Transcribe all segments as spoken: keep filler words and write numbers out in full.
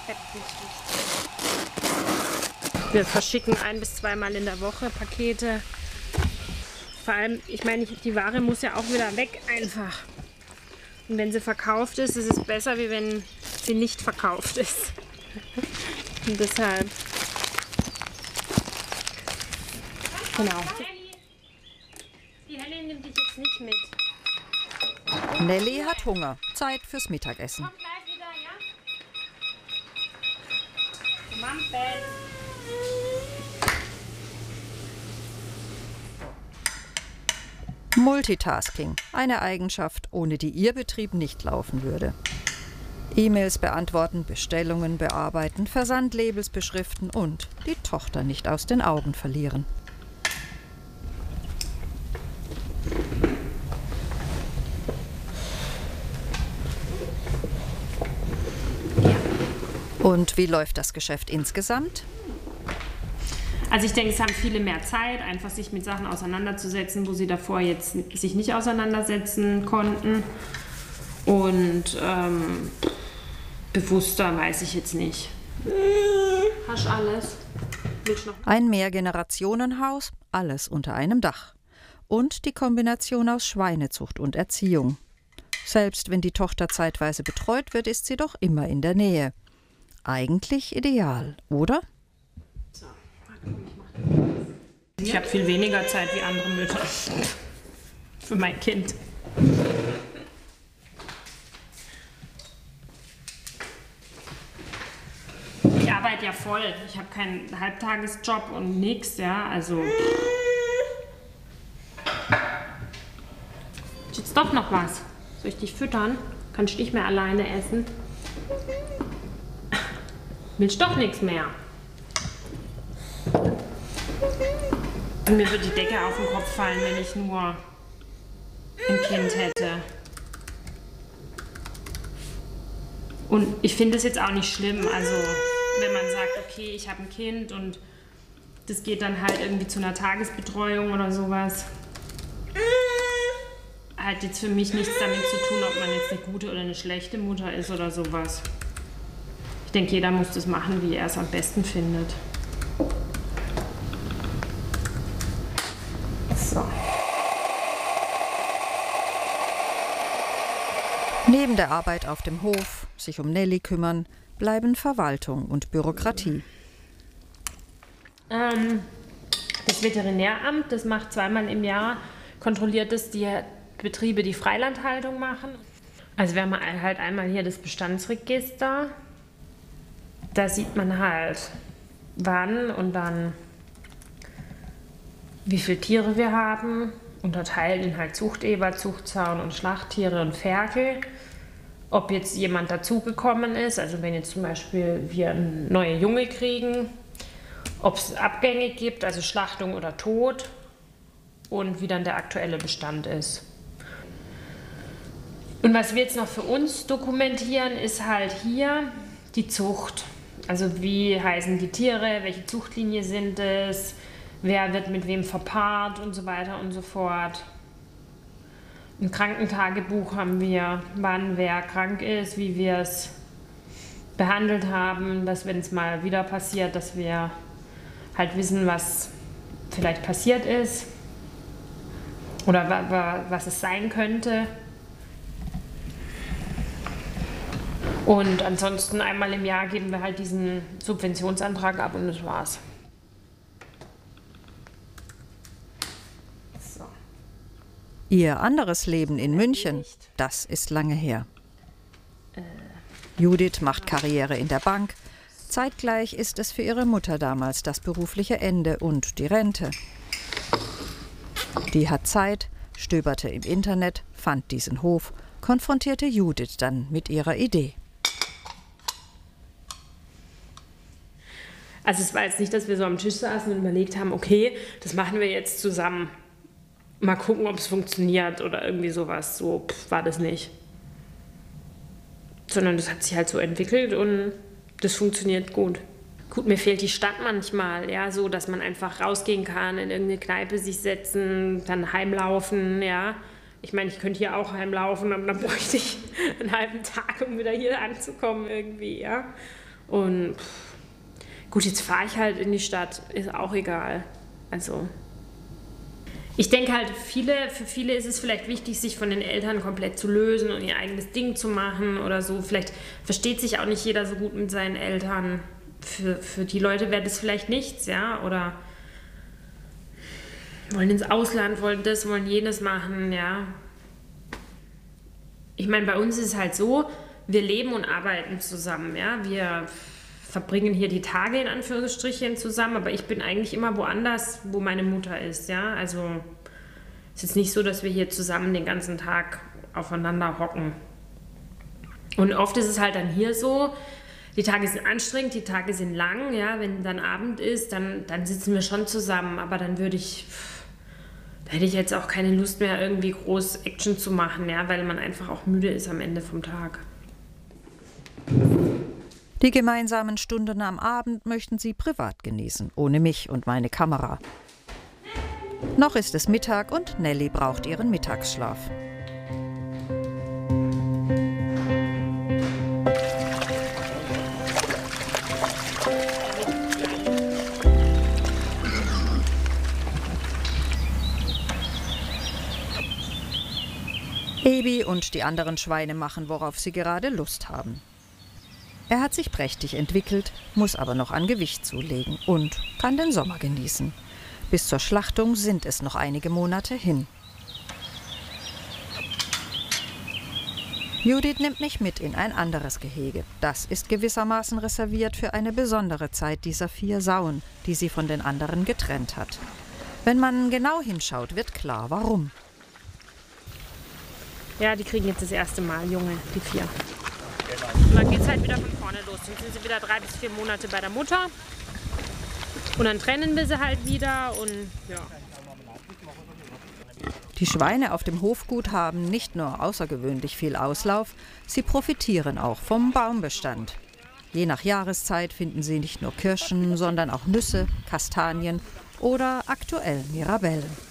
Wir verschicken ein- bis zweimal in der Woche Pakete. Vor allem, ich meine, die Ware muss ja auch wieder weg einfach. Und wenn sie verkauft ist, ist es besser, wie wenn sie nicht verkauft ist. Und deshalb. Genau. Die Helle nimmt dich jetzt nicht mit. Nelly hat Hunger. Zeit fürs Mittagessen. Komm gleich wieder, ja? Mampel. Multitasking, eine Eigenschaft, ohne die Ihr Betrieb nicht laufen würde. E-Mails beantworten, Bestellungen bearbeiten, Versandlabels beschriften und die Tochter nicht aus den Augen verlieren. Und wie läuft das Geschäft insgesamt? Also ich denke, es haben viele mehr Zeit, einfach sich mit Sachen auseinanderzusetzen, wo sie davor jetzt sich nicht auseinandersetzen konnten. Und ähm, bewusster weiß ich jetzt nicht. Hast du alles? Willst du noch? Ein Mehrgenerationenhaus, alles unter einem Dach. Und die Kombination aus Schweinezucht und Erziehung. Selbst wenn die Tochter zeitweise betreut wird, ist sie doch immer in der Nähe. Eigentlich ideal, oder? So, komm, ich mach das. Ich habe viel weniger Zeit wie andere Mütter für mein Kind. Ich arbeite ja voll. Ich habe keinen Halbtagesjob und nix, ja, also. Ist jetzt doch noch was? Soll ich dich füttern? Kannst du nicht mehr alleine essen? Willst doch nichts mehr. Und mir würde die Decke auf den Kopf fallen, wenn ich nur ein Kind hätte. Und ich finde es jetzt auch nicht schlimm, also wenn man sagt, okay, ich habe ein Kind und das geht dann halt irgendwie zu einer Tagesbetreuung oder sowas. Hat jetzt für mich nichts damit zu tun, ob man jetzt eine gute oder eine schlechte Mutter ist oder sowas. Ich denke, jeder muss das machen, wie er es am besten findet. So. Neben der Arbeit auf dem Hof, sich um Nelly kümmern, bleiben Verwaltung und Bürokratie. Ähm, das Veterinäramt, das macht zweimal im Jahr, kontrolliert es die Betriebe, die Freilandhaltung machen. Also wir haben halt einmal hier das Bestandsregister. Da sieht man halt, wann und dann, wie viele Tiere wir haben, unterteilt in halt Zuchteber, Zuchtzaun und Schlachttiere und Ferkel. Ob jetzt jemand dazugekommen ist, also wenn jetzt zum Beispiel wir neue Junge kriegen, ob es Abgänge gibt, also Schlachtung oder Tod und wie dann der aktuelle Bestand ist. Und was wir jetzt noch für uns dokumentieren, ist halt hier die Zucht. Also wie heißen die Tiere, welche Zuchtlinie sind es, wer wird mit wem verpaart und so weiter und so fort. Ein Krankentagebuch haben wir, wann wer krank ist, wie wir es behandelt haben, dass wenn es mal wieder passiert, dass wir halt wissen, was vielleicht passiert ist oder wa wa was es sein könnte. Und ansonsten einmal im Jahr geben wir halt diesen Subventionsantrag ab und das war's. So. Ihr anderes Leben in München, das ist lange her. Judith macht Karriere in der Bank. Zeitgleich ist es für ihre Mutter damals das berufliche Ende und die Rente. Die hat Zeit, stöberte im Internet, fand diesen Hof, konfrontierte Judith dann mit ihrer Idee. Also es war jetzt nicht, dass wir so am Tisch saßen und überlegt haben, okay, das machen wir jetzt zusammen. Mal gucken, ob es funktioniert oder irgendwie sowas. So pff, war das nicht. Sondern das hat sich halt so entwickelt und das funktioniert gut. Gut, mir fehlt die Stadt manchmal, ja, so, dass man einfach rausgehen kann, in irgendeine Kneipe sich setzen, dann heimlaufen, ja. Ich meine, ich könnte hier auch heimlaufen, aber dann bräuchte ich einen halben Tag, um wieder hier anzukommen irgendwie, ja. Und pff, gut, jetzt fahre ich halt in die Stadt, ist auch egal. Also ich denke halt, viele, für viele ist es vielleicht wichtig, sich von den Eltern komplett zu lösen und ihr eigenes Ding zu machen oder so. Vielleicht versteht sich auch nicht jeder so gut mit seinen Eltern. Für, für die Leute wäre das vielleicht nichts, ja, oder wollen ins Ausland, wollen das, wollen jenes machen, ja. Ich meine, bei uns ist es halt so, wir leben und arbeiten zusammen, ja. Wir verbringen hier die Tage in Anführungsstrichen zusammen, aber ich bin eigentlich immer woanders, wo meine Mutter ist, ja. Also es ist nicht so, dass wir hier zusammen den ganzen Tag aufeinander hocken. Und oft ist es halt dann hier so, die Tage sind anstrengend, die Tage sind lang, ja. Wenn dann Abend ist, dann, dann sitzen wir schon zusammen, aber dann würde ich, da hätte ich jetzt auch keine Lust mehr, irgendwie groß Action zu machen, ja, weil man einfach auch müde ist am Ende vom Tag. Die gemeinsamen Stunden am Abend möchten sie privat genießen, ohne mich und meine Kamera. Noch ist es Mittag und Nelly braucht ihren Mittagsschlaf. Ebi und die anderen Schweine machen, worauf sie gerade Lust haben. Er hat sich prächtig entwickelt, muss aber noch an Gewicht zulegen und kann den Sommer genießen. Bis zur Schlachtung sind es noch einige Monate hin. Judith nimmt mich mit in ein anderes Gehege. Das ist gewissermaßen reserviert für eine besondere Zeit dieser vier Sauen, die sie von den anderen getrennt hat. Wenn man genau hinschaut, wird klar, warum. Ja, die kriegen jetzt das erste Mal Junge, die vier. Und dann geht es halt wieder von vorne los. Dann sind sie wieder drei bis vier Monate bei der Mutter. Und dann trennen wir sie halt wieder und ja. Die Schweine auf dem Hofgut haben nicht nur außergewöhnlich viel Auslauf, sie profitieren auch vom Baumbestand. Je nach Jahreszeit finden sie nicht nur Kirschen, sondern auch Nüsse, Kastanien oder aktuell Mirabellen.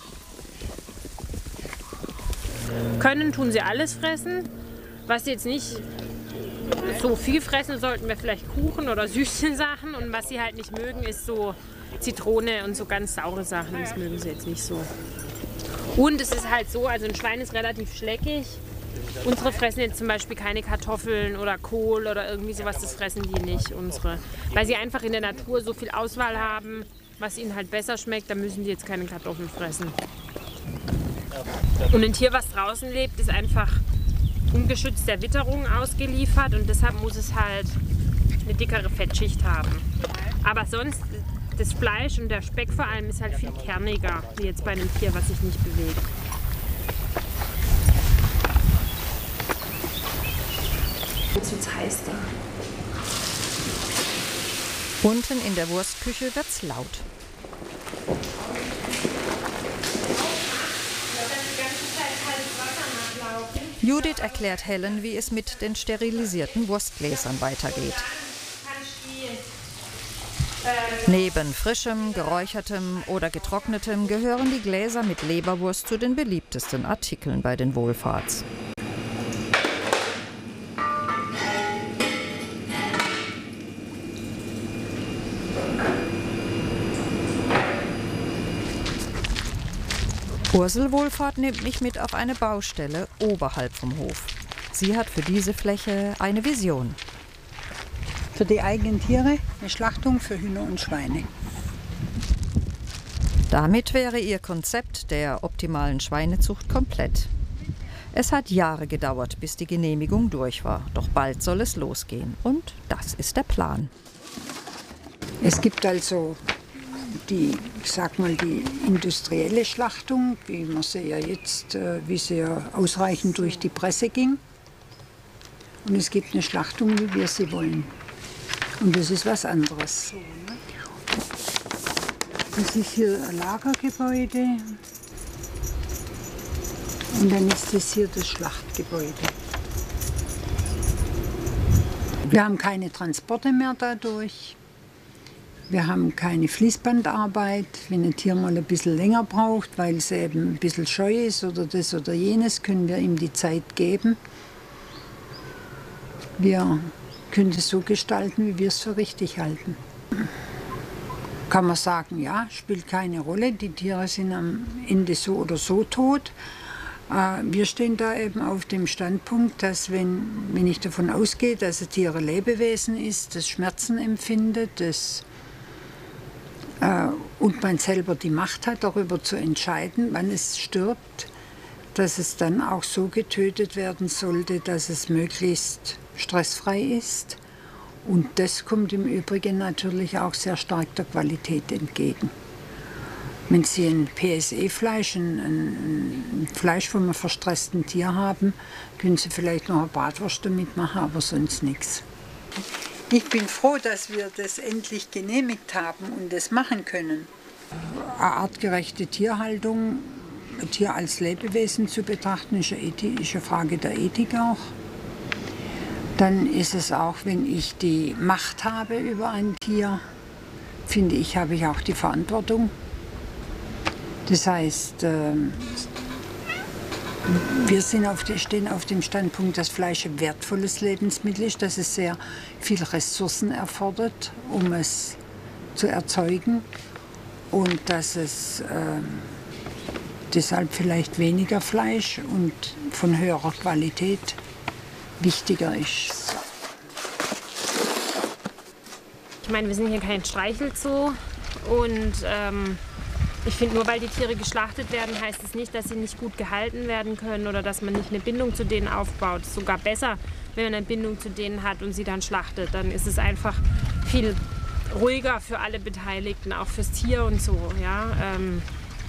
Können tun sie alles fressen. Was sie jetzt nicht so viel fressen sollten, wäre vielleicht Kuchen oder süße Sachen. Und was sie halt nicht mögen, ist so Zitrone und so ganz saure Sachen. Das mögen sie jetzt nicht so. Und es ist halt so, also ein Schwein ist relativ schleckig. Unsere fressen jetzt zum Beispiel keine Kartoffeln oder Kohl oder irgendwie sowas, das fressen die nicht, unsere. Weil sie einfach in der Natur so viel Auswahl haben, was ihnen halt besser schmeckt, da müssen die jetzt keine Kartoffeln fressen. Und ein Tier, was draußen lebt, ist einfach ungeschützt der Witterung ausgeliefert und deshalb muss es halt eine dickere Fettschicht haben. Aber sonst, das Fleisch und der Speck vor allem ist halt viel kerniger, wie jetzt bei einem Tier, was sich nicht bewegt. Jetzt wird's heiß da. Unten in der Wurstküche wird's laut. Judith erklärt Helen, wie es mit den sterilisierten Wurstgläsern weitergeht. Neben frischem, geräuchertem oder getrocknetem gehören die Gläser mit Leberwurst zu den beliebtesten Artikeln bei den Wohlfahrts. Ursel Wohlfahrt nimmt mich mit auf eine Baustelle oberhalb vom Hof. Sie hat für diese Fläche eine Vision. Für die eigenen Tiere eine Schlachtung für Hühner und Schweine. Damit wäre ihr Konzept der optimalen Schweinezucht komplett. Es hat Jahre gedauert, bis die Genehmigung durch war. Doch bald soll es losgehen. Und das ist der Plan. Es gibt also die, ich sag mal, die industrielle Schlachtung, wie man sie ja jetzt, wie sie ja ausreichend durch die Presse ging. Und es gibt eine Schlachtung, wie wir sie wollen. Und das ist was anderes. Das ist hier ein Lagergebäude. Und dann ist das hier das Schlachtgebäude. Wir haben keine Transporte mehr dadurch. Wir haben keine Fließbandarbeit, wenn ein Tier mal ein bisschen länger braucht, weil es eben ein bisschen scheu ist oder das oder jenes, können wir ihm die Zeit geben. Wir können es so gestalten, wie wir es für richtig halten. Kann man sagen, ja, spielt keine Rolle, die Tiere sind am Ende so oder so tot. Wir stehen da eben auf dem Standpunkt, dass wenn, wenn ich davon ausgehe, dass ein Tier ein Lebewesen ist, das Schmerzen empfindet, das, äh, und man selber die Macht hat, darüber zu entscheiden, wann es stirbt, dass es dann auch so getötet werden sollte, dass es möglichst stressfrei ist. Und das kommt im Übrigen natürlich auch sehr stark der Qualität entgegen. Wenn Sie ein P S E-Fleisch, ein, ein Fleisch von einem verstressten Tier haben, können Sie vielleicht noch eine Bratwurst damit machen, aber sonst nichts. Ich bin froh, dass wir das endlich genehmigt haben und das machen können. Eine artgerechte Tierhaltung, ein Tier als Lebewesen zu betrachten, ist eine, Ethik, ist eine Frage der Ethik auch. Dann ist es auch, wenn ich die Macht habe über ein Tier, finde ich, habe ich auch die Verantwortung. Das heißt, wir sind auf die, stehen auf dem Standpunkt, dass Fleisch ein wertvolles Lebensmittel ist, dass es sehr viele Ressourcen erfordert, um es zu erzeugen und dass es äh, deshalb vielleicht weniger Fleisch und von höherer Qualität wichtiger ist. Ich meine, wir sind hier kein Streichelzoo und ähm ich finde, nur weil die Tiere geschlachtet werden, heißt es nicht, dass sie nicht gut gehalten werden können oder dass man nicht eine Bindung zu denen aufbaut. Es ist sogar besser, wenn man eine Bindung zu denen hat und sie dann schlachtet. Dann ist es einfach viel ruhiger für alle Beteiligten, auch fürs Tier und so. Ja? Ähm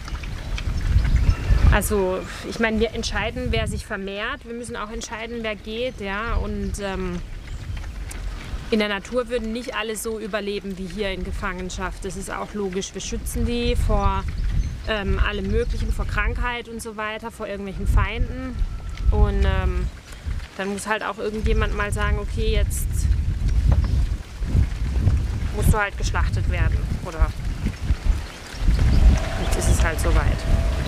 also ich meine, wir entscheiden, wer sich vermehrt. Wir müssen auch entscheiden, wer geht. Ja? Und ähm in der Natur würden nicht alle so überleben wie hier in Gefangenschaft. Das ist auch logisch. Wir schützen die vor ähm, allem Möglichen, vor Krankheit und so weiter, vor irgendwelchen Feinden. Und ähm, dann muss halt auch irgendjemand mal sagen, okay, jetzt musst du halt geschlachtet werden. Oder jetzt ist es halt soweit.